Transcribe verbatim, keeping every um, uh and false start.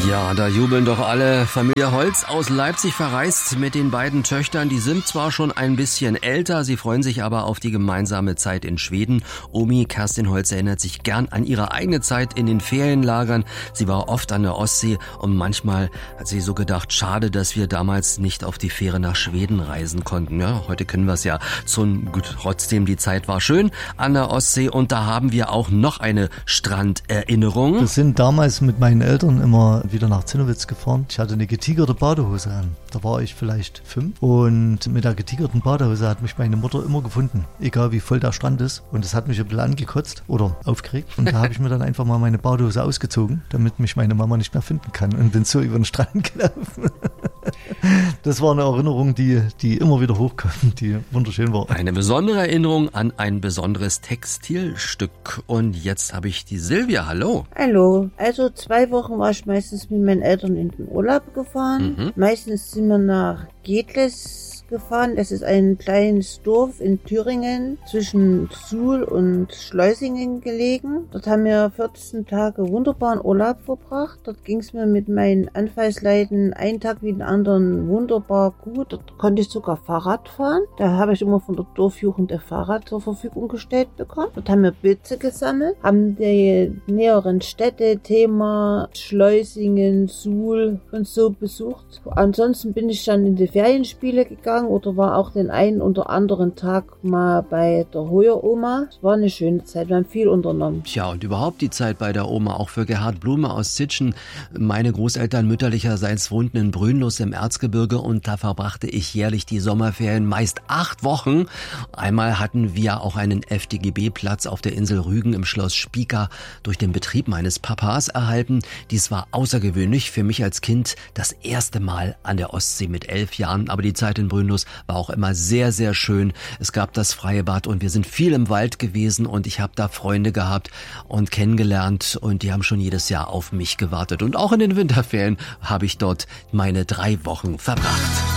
Ja, da jubeln doch alle. Familie Holz aus Leipzig verreist mit den beiden Töchtern. Die sind zwar schon ein bisschen älter, sie freuen sich aber auf die gemeinsame Zeit in Schweden. Omi Kerstin Holz erinnert sich gern an ihre eigene Zeit in den Ferienlagern. Sie war oft an der Ostsee und manchmal hat sie so gedacht, schade, dass wir damals nicht auf die Fähre nach Schweden reisen konnten. Ja, heute können wir es ja. Zum, gut, trotzdem, die Zeit war schön an der Ostsee und da haben wir auch noch eine Stranderinnerung. Wir sind damals mit meinen Eltern immer wieder nach Zinnowitz gefahren. Ich hatte eine getigerte Badehose an. Da war ich vielleicht fünf. Und mit der getigerten Badehose hat mich meine Mutter immer gefunden. Egal wie voll der Strand ist. Und das hat mich ein bisschen angekotzt oder aufgeregt. Und da habe ich mir dann einfach mal meine Badehose ausgezogen, damit mich meine Mama nicht mehr finden kann. Und bin so über den Strand gelaufen. Das war eine Erinnerung, die, die immer wieder hochkommt, die wunderschön war. Eine besondere Erinnerung an ein besonderes Textilstück. Und jetzt habe ich die Silvia. Hallo. Hallo. Also zwei Wochen war ich meistens mit meinen Eltern in den Urlaub gefahren. Mhm. Meistens sind wir nach Gedles gefahren. Das ist ein kleines Dorf in Thüringen zwischen Suhl und Schleusingen gelegen. Dort haben wir vierzehn Tage wunderbaren Urlaub verbracht. Dort ging es mir mit meinen Anfallsleiden einen Tag wie den anderen wunderbar gut. Dort konnte ich sogar Fahrrad fahren. Da habe ich immer von der Dorfjugend ein Fahrrad zur Verfügung gestellt bekommen. Dort haben wir Pilze gesammelt, haben die näheren Städte, Thema, Schleusingen, Suhl und so besucht. Ansonsten bin ich dann in die Ferienspiele gegangen oder war auch den einen oder anderen Tag mal bei der Hoyer-Oma. Es war eine schöne Zeit, wir haben viel unternommen. Tja, und überhaupt die Zeit bei der Oma, auch für Gerhard Blume aus Zitschen. Meine Großeltern mütterlicherseits wohnten in Brünnlus im Erzgebirge und da verbrachte ich jährlich die Sommerferien, meist acht Wochen. Einmal hatten wir auch einen F D G B-Platz auf der Insel Rügen im Schloss Spieker durch den Betrieb meines Papas erhalten. Dies war außergewöhnlich für mich als Kind, das erste Mal an der Ostsee mit elf Jahren, aber die Zeit in Brünnlus war auch immer sehr, sehr schön. Es gab das freie Bad und wir sind viel im Wald gewesen und ich habe da Freunde gehabt und kennengelernt und die haben schon jedes Jahr auf mich gewartet. Und auch in den Winterferien habe ich dort meine drei Wochen verbracht.